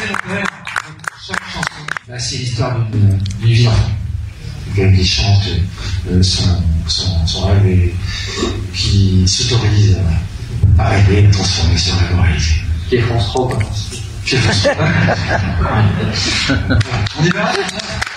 chaque chanson, bah, c'est l'histoire d'une vie d'enfant. Qui chante son rêve et qui s'autorise à rêver, à transformer ce rêve en réalité. Qui est France 3, quoi. On est bien.